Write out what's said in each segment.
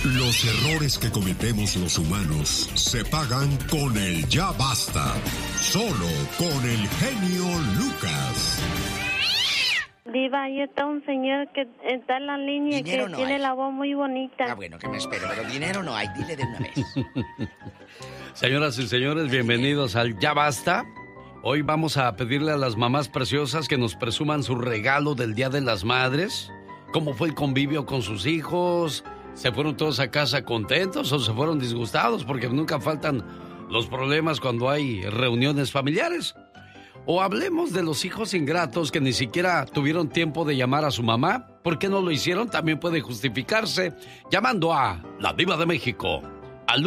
Los errores que cometemos los humanos se pagan con el ya basta. Solo con el genio Lucas. Diva, ahí está un señor que está en la línea y que no tiene la voz muy bonita. Bueno, que me espero, pero dinero no hay, dile de una vez. Señoras y señores, bienvenidos al Ya Basta. Hoy vamos a pedirle a las mamás preciosas que nos presuman su regalo del Día de las Madres. ¿Cómo fue el convivio con sus hijos? ¿Se fueron todos a casa contentos o se fueron disgustados? Porque nunca faltan los problemas cuando hay reuniones familiares. O hablemos de los hijos ingratos que ni siquiera tuvieron tiempo de llamar a su mamá. ¿Por qué no lo hicieron? También puede justificarse llamando a la Diva de México al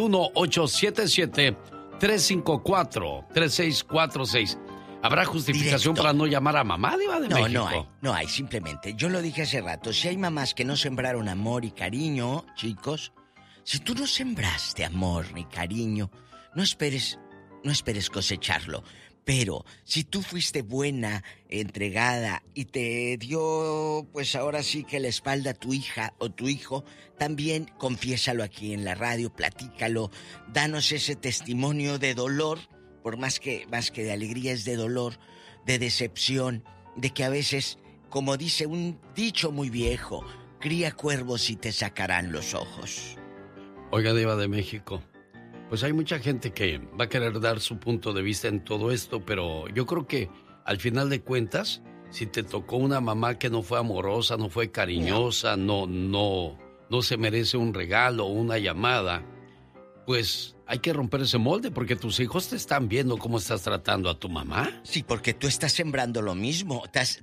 1-877-354-3646. ¿Habrá justificación para no llamar a mamá, Diva de México? No hay, simplemente. Yo lo dije hace rato, si hay mamás que no sembraron amor y cariño, chicos, si tú no sembraste amor ni cariño, no esperes cosecharlo. Pero si tú fuiste buena, entregada y te dio, pues ahora sí que la espalda a tu hija o tu hijo, también confiésalo aquí en la radio, platícalo, danos ese testimonio de dolor, por más que de alegría es de dolor, de decepción, de que a veces, como dice un dicho muy viejo, cría cuervos y te sacarán los ojos. Oiga, Diva de México, pues hay mucha gente que va a querer dar su punto de vista en todo esto, pero yo creo que al final de cuentas, si te tocó una mamá que no fue amorosa, no fue cariñosa, no se merece un regalo o una llamada, pues hay que romper ese molde porque tus hijos te están viendo cómo estás tratando a tu mamá. Sí, porque tú estás sembrando lo mismo.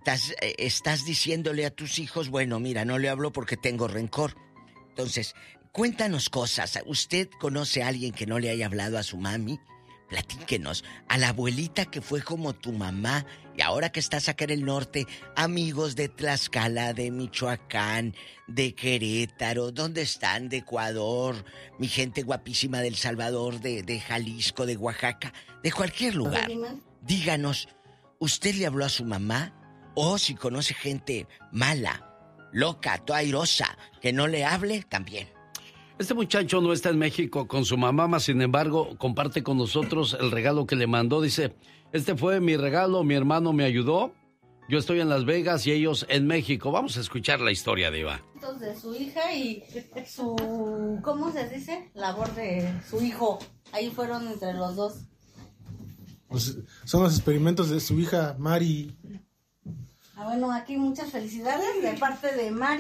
Estás diciéndole a tus hijos, bueno, mira, no le hablo porque tengo rencor. Entonces, cuéntanos cosas. ¿Usted conoce a alguien que no le haya hablado a su mami? Platíquenos. A la abuelita que fue como tu mamá y ahora que estás acá en el norte, amigos de Tlaxcala, de Michoacán, de Querétaro, ¿dónde están? De Ecuador, mi gente guapísima de El Salvador, de Jalisco, de Oaxaca, de cualquier lugar. Díganos, ¿usted le habló a su mamá? O si conoce gente mala, loca, toda airosa, que no le hable, también. Este muchacho no está en México con su mamá, sin embargo, comparte con nosotros el regalo que le mandó. Dice, este fue mi regalo, mi hermano me ayudó, yo estoy en Las Vegas y ellos en México. Vamos a escuchar la historia, Diva. De su hija y su, ¿cómo se dice? Labor de su hijo. Ahí fueron entre los dos. Pues son los experimentos de su hija, Mari. Bueno, aquí muchas felicidades de parte de Mari.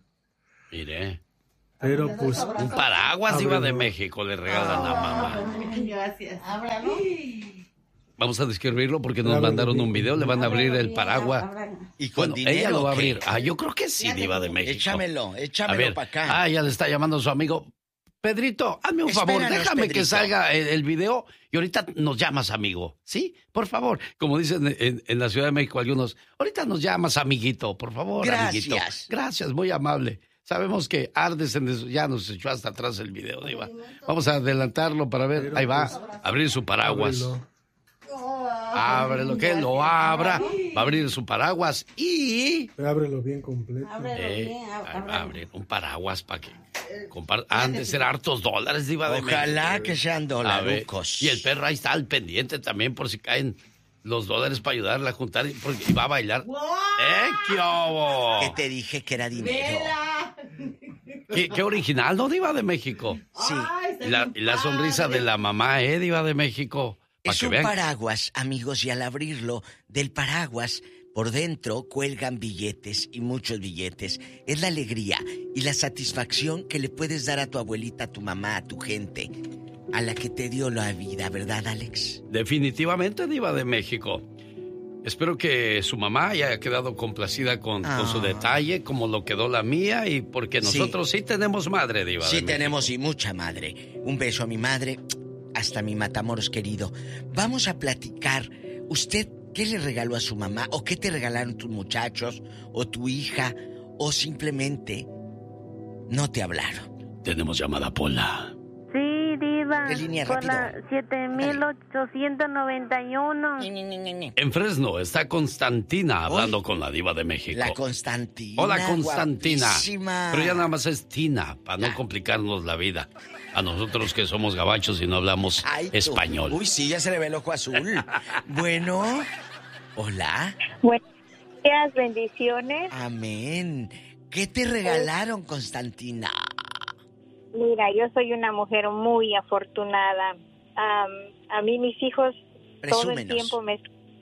Mire. Pero pues... Un paraguas, Diva de México, le regalan a mamá. Gracias. Ábralo. Vamos a describirlo porque nos mandaron un video, le van a abrir el paraguas. ¿Y con dinero, ella lo va a abrir. qué? Yo creo que sí, Diva de México. Échamelo para acá. Ya le está llamando a su amigo. Pedrito, hazme un favor, déjame Pedrito. Que salga el video y ahorita nos llamas, amigo. ¿Sí? Por favor. Como dicen en la Ciudad de México algunos, ahorita nos llamas, amiguito, por favor, Gracias. amiguito. Gracias, muy amable. Sabemos que ardes en eso. Ya nos echó hasta atrás el video, Diva. Vamos a adelantarlo para ver. Ahí va, abrir su paraguas. Ábrelo, que lo abra. Va a abrir su paraguas y... Ábrelo bien completo. Abre un paraguas para que... Han de ser hartos dólares, Diva de México. Ojalá que sean dolarucos. Y el perro ahí está al pendiente también por si caen los dólares para ayudarla a juntar y va a bailar. ¡Qué obo! Que te dije que era dinero. Qué original, ¿no, Diva de México? Sí. Y la sonrisa de la mamá, Diva de México. Es un paraguas, amigos, y al abrirlo, del paraguas, por dentro cuelgan billetes y muchos billetes. Es la alegría y la satisfacción que le puedes dar a tu abuelita, a tu mamá, a tu gente, a la que te dio la vida, ¿verdad, Alex? Definitivamente, Diva de México. Espero que su mamá haya quedado complacida con su detalle, como lo quedó la mía, y porque nosotros sí tenemos madre, Diva de México. Sí tenemos y mucha madre. Un beso a mi madre, hasta mi Matamoros querido. Vamos a platicar. ¿Usted qué le regaló a su mamá? ¿O qué te regalaron tus muchachos? ¿O tu hija? ¿O simplemente no te hablaron? Tenemos llamada, Pola. Sí, Diva. Diva. ¿Qué línea? Por Rápido. la 7891. En Fresno está Constantina hablando con la Diva de México. La Constantina. Hola, Constantina. Guapísima. Pero ya nada más es Tina, para no complicarnos la vida. A nosotros que somos gabachos y no hablamos español. Uy, sí, ya se le ve el ojo azul. Bueno, hola. Buenos días, bendiciones. Amén. ¿Qué te regalaron, Constantina? Mira, yo soy una mujer muy afortunada. A mí mis hijos todo el tiempo me...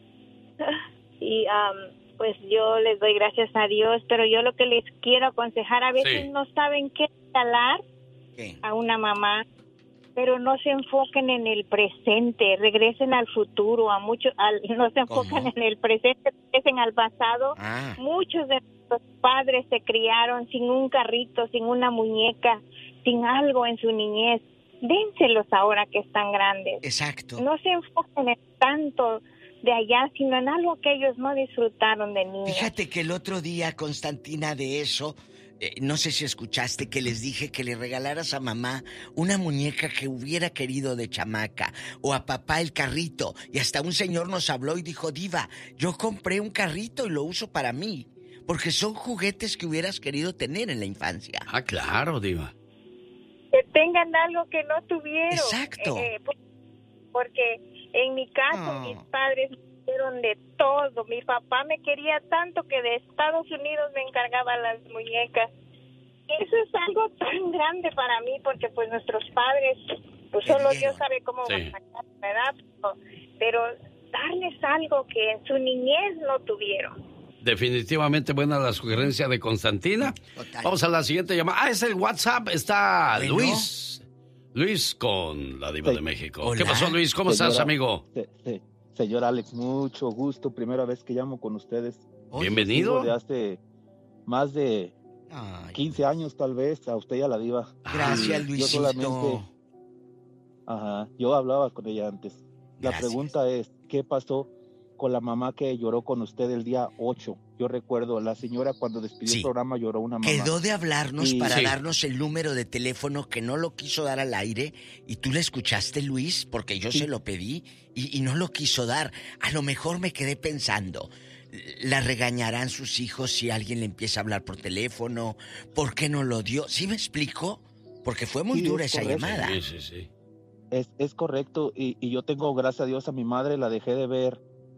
Y pues yo les doy gracias a Dios, pero yo lo que les quiero aconsejar, a veces no saben qué regalar a una mamá, pero no se enfoquen en el presente, regresen al futuro, no se enfocan en el presente, regresen al pasado. Muchos de nuestros padres se criaron sin un carrito, sin una muñeca, sin algo en su niñez. Dénselos ahora que están grandes. Exacto. No se enfoquen en tanto de allá, sino en algo que ellos no disfrutaron de niños. Fíjate que el otro día, Constantina, de eso, no sé si escuchaste que les dije que le regalaras a mamá una muñeca que hubiera querido de chamaca, o a papá el carrito, y hasta un señor nos habló y dijo, Diva, yo compré un carrito y lo uso para mí, porque son juguetes que hubieras querido tener en la infancia. Ah, claro, Diva. Que tengan algo que no tuvieron. Exacto. Porque en mi caso mis padres me dieron de todo. Mi papá me quería tanto que de Estados Unidos me encargaba las muñecas. Eso es algo tan grande para mí, porque pues nuestros padres, pues solo Dios sabe cómo manejar, ¿verdad? Pero darles algo que en su niñez no tuvieron. Definitivamente buena la sugerencia de Constantina. Total. Vamos a la siguiente llamada. Es el WhatsApp. Está Luis. Luis con la Diva de México. Hola. ¿Qué pasó, Luis? ¿Cómo estás, amigo? Señor Alex, mucho gusto. Primera vez que llamo con ustedes. Bienvenido. De hace más de 15 años, tal vez, a usted y a la Diva. Gracias, Luisito. Yo hablaba con ella antes. La pregunta es, ¿qué pasó con la mamá que lloró con usted el día 8? Yo recuerdo, la señora cuando despidió el programa lloró una mamá. Quedó de hablarnos para darnos el número de teléfono que no lo quiso dar al aire. ¿Y tú le escuchaste, Luis? Porque yo se lo pedí y no lo quiso dar. A lo mejor me quedé pensando, ¿la regañarán sus hijos si alguien le empieza a hablar por teléfono? ¿Por qué no lo dio? ¿Sí me explico? Porque fue muy dura esa llamada. Sí. Es correcto. Y yo tengo, gracias a Dios, a mi madre la dejé de ver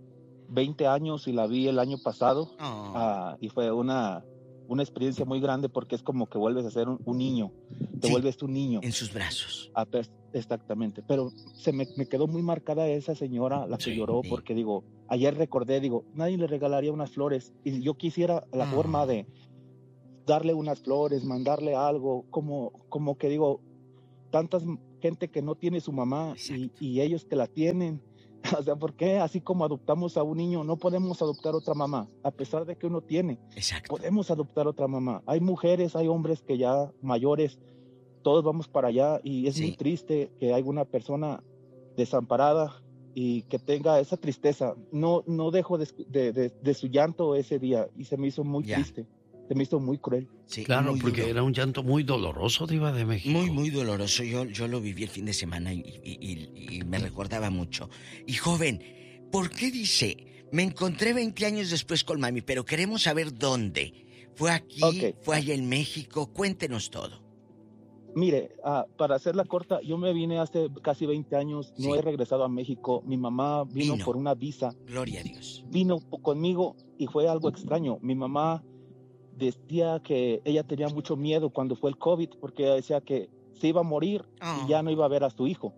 20 años y la vi el año pasado. Y fue una experiencia muy grande, porque es como que vuelves a ser un niño. Te vuelves un niño. En sus brazos. Exactamente. Pero me quedó muy marcada esa señora, la que lloró, porque ayer recordé, nadie le regalaría unas flores. Y yo quisiera la forma de darle unas flores, mandarle algo, como que tanta gente que no tiene su mamá y ellos que la tienen. O sea, ¿por qué así como adoptamos a un niño no podemos adoptar otra mamá? A pesar de que uno tiene, podemos adoptar otra mamá. Hay mujeres, hay hombres que ya mayores, todos vamos para allá, y es muy triste que haya una persona desamparada y que tenga esa tristeza. No dejo de su llanto ese día, y se me hizo muy triste. Se me hizo muy cruel. Sí, claro, porque era un llanto muy doloroso, Diva de México. Muy, muy doloroso. Yo lo viví el fin de semana y me recordaba mucho. Y joven, ¿por qué dice, me encontré 20 años después con mami, pero queremos saber dónde? ¿Fue aquí? ¿Fue allá en México? Cuéntenos todo. Mire, para hacerla corta, yo me vine hace casi 20 años, no he regresado a México. Mi mamá vino por una visa. Gloria a Dios. Vino conmigo y fue algo extraño. Mi mamá decía que ella tenía mucho miedo cuando fue el COVID, porque ella decía que se iba a morir y ya no iba a ver a su hijo.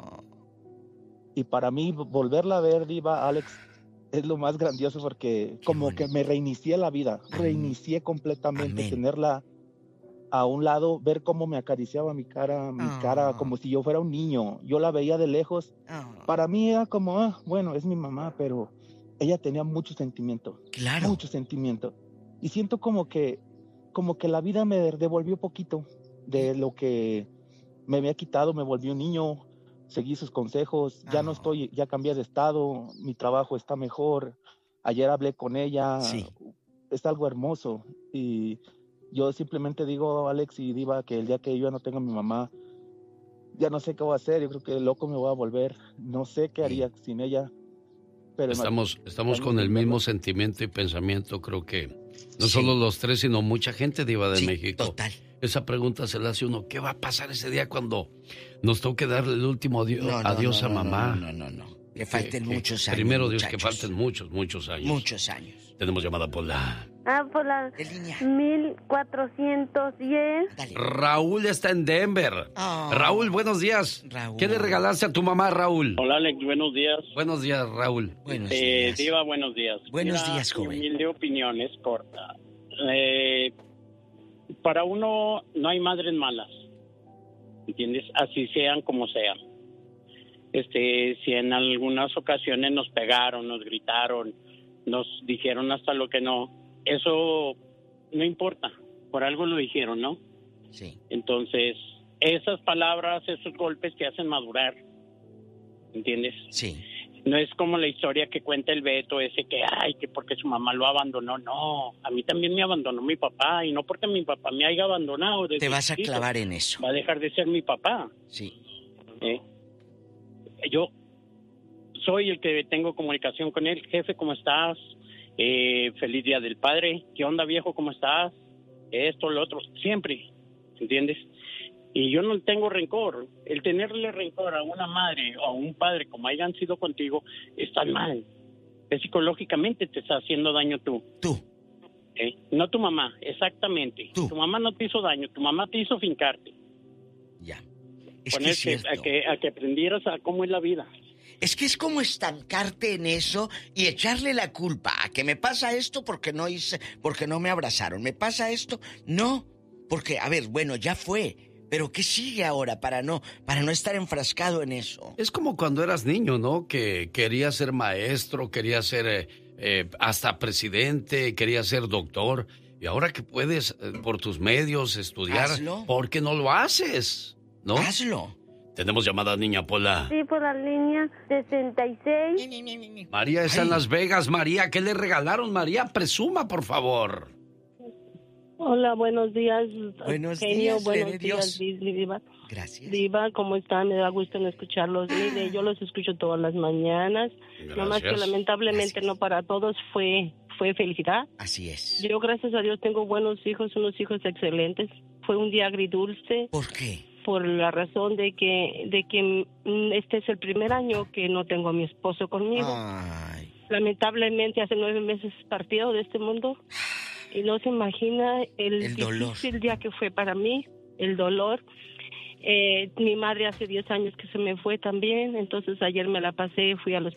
Y para mí, volverla a ver, Diva, Alex, es lo más grandioso, porque como que me reinicié la vida, reinicié completamente. Tenerla a un lado, ver cómo me acariciaba mi cara, como si yo fuera un niño. Yo la veía de lejos. Para mí era como, bueno, es mi mamá, pero ella tenía mucho sentimiento. Claro. Mucho sentimiento. Y siento como que la vida me devolvió poquito de lo que me había quitado. Me volví un niño, seguí sus consejos, ya cambié de estado, mi trabajo está mejor. Ayer hablé con ella, es algo hermoso. Y yo simplemente digo, Alex y Diva, que el día que yo no tenga a mi mamá, ya no sé qué voy a hacer, yo creo que loco me voy a volver, no sé qué haría sin ella. Pero estamos con el mismo sentimiento y pensamiento, creo que no solo los tres, sino mucha gente, Diva de México. Total. Esa pregunta se le hace uno, ¿qué va a pasar ese día cuando nos toque darle el último adiós a mamá? No. Que falten muchos años. Primero Dios, muchachos. que falten muchos años. Muchos años. Tenemos llamada por la... por la 1410. Dale. Raúl está en Denver. Raúl, buenos días. Raúl. ¿Qué le regalaste a tu mamá, Raúl? Hola, Alex, buenos días. Buenos días, Raúl. Buenos días. Diva, buenos días. Buenos días, joven. Mi humilde opinión es corta. Para uno no hay madres malas, ¿entiendes? Así sean como sean. Si en algunas ocasiones nos pegaron, nos gritaron, nos dijeron hasta lo que no, eso no importa, por algo lo dijeron, ¿no? Sí. Entonces, esas palabras, esos golpes te hacen madurar, ¿entiendes? Sí. No es como la historia que cuenta el Beto, ese que porque su mamá lo abandonó. No, a mí también me abandonó mi papá, y no porque mi papá me haya abandonado. Te vas a clavar en eso. Va a dejar de ser mi papá. Sí. Yo soy el que tengo comunicación con él. Jefe, ¿cómo estás? Feliz Día del Padre. ¿Qué onda, viejo? ¿Cómo estás? Esto, lo otro. Siempre, ¿entiendes? Y yo no tengo rencor. El tenerle rencor a una madre o a un padre como hayan sido contigo está mal. Psicológicamente te está haciendo daño tú. No tu mamá, exactamente. Tu mamá no te hizo daño, tu mamá te hizo fincarte. Ya. Ponerte a que aprendieras a cómo es la vida. Es que es como estancarte en eso y echarle la culpa a que me pasa esto porque no me abrazaron. Me pasa esto, no, porque a ver, bueno, ya fue. Pero ¿qué sigue ahora para no estar enfrascado en eso? Es como cuando eras niño, ¿no? Que querías ser maestro, querías ser hasta presidente, querías ser doctor. Y ahora que puedes por tus medios estudiar, hazlo. ¿Por qué no lo haces? ¿No? Hazlo. Tenemos llamada, niña Pola. Sí, por la línea 66. María está en Las Vegas. María, ¿qué le regalaron? María, presuma, por favor. Hola, buenos días. Buenos genio, días, buenos días, Diva. Gracias. Diva, ¿cómo están? Me da gusto en escucharlos. Mire, yo los escucho todas las mañanas. Nomás que lamentablemente no para todos fue felicidad. Así es. Yo, gracias a Dios, tengo buenos hijos, unos hijos excelentes. Fue un día agridulce. ¿Por qué? Por la razón de que este es el primer año que no tengo a mi esposo conmigo. Ay. Lamentablemente hace 9 meses partido de este mundo. Y no se imagina el difícil día que fue para mí, el dolor. Mi madre hace 10 años que se me fue también, entonces ayer me la pasé, fui al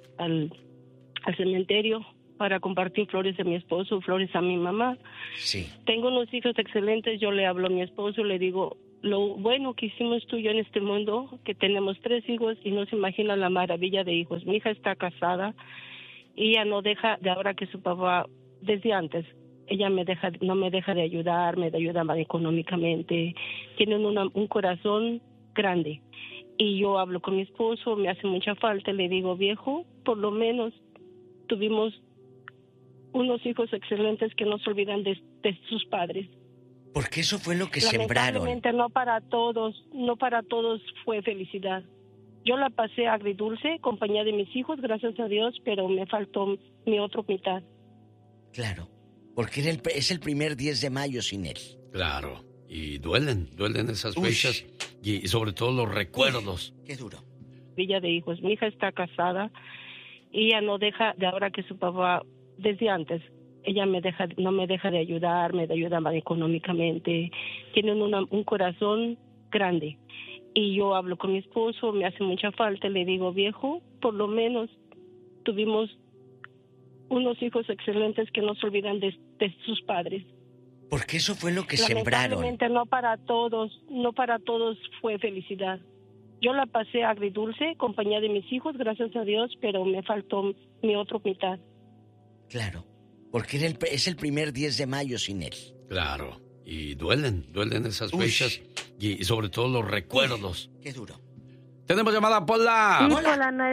cementerio para compartir flores a mi esposo, flores a mi mamá. Sí. Tengo unos hijos excelentes, yo le hablo a mi esposo, le digo, lo bueno que hicimos tú y yo en este mundo, que tenemos 3 hijos y no se imagina la maravilla de hijos. Mi hija está casada y ella no deja, de ahora que su papá, desde antes, ella no me deja de ayudar, me ayuda económicamente, tienen un corazón grande. Y yo hablo con mi esposo, me hace mucha falta, le digo, viejo, por lo menos tuvimos unos hijos excelentes que no se olvidan de sus padres. Porque eso fue lo que sembraron. Lamentablemente no para todos fue felicidad. Yo la pasé agridulce, compañía de mis hijos, gracias a Dios, pero me faltó mi otra mitad. Claro. Porque es el primer 10 de mayo sin él. Claro, y duelen esas fechas y sobre todo los recuerdos. Qué duro. Villa de hijos, mi hija está casada y ella no deja, de ahora que su papá, desde antes, ella no me deja de ayudar, me ayuda económicamente, tienen un corazón grande. Y yo hablo con mi esposo, me hace mucha falta, le digo, viejo, por lo menos tuvimos unos hijos excelentes que no se olvidan de sus padres. Porque eso fue lo que sembraron. Lamentablemente no para todos fue felicidad. Yo la pasé agridulce, compañía de mis hijos, gracias a Dios, pero me faltó mi otra mitad. Claro, porque es el primer 10 de mayo sin él. Claro, y duelen esas fechas y sobre todo los recuerdos. Qué duro. Tenemos llamada, Pola. Sí, Pola